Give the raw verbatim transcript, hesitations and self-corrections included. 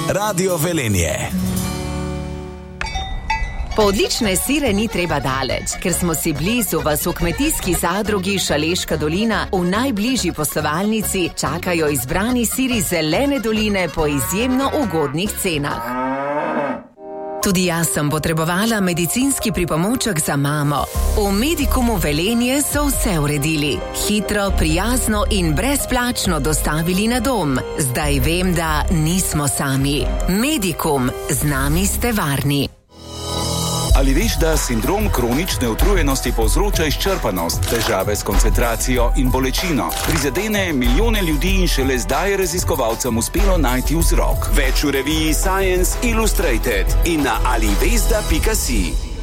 Radio Velenje. Po odlične sire ni treba daleč, ker smo si blizu, vas v kmetijski zadrugi Šaleška dolina v najbližji poslovalnici čakajo izbrani siri Zelene doline po izjemno ugodnih cenah. Tudi jaz sem potrebovala medicinski pripomoček za mamo. V Medikumu Velenje so vse uredili. Hitro, prijazno in brezplačno dostavili na dom. Zdaj vem, da nismo sami. Medikum, z nami ste varni. Ali veš, da sindrom kronične utrujenosti povzroča izčrpanost, težave s koncentracijo in bolečino? Prizadene milijone ljudi in šele zdaj je raziskovalcem uspelo najti vzrok. Več v reviji Science Illustrated in na alivesda pika si.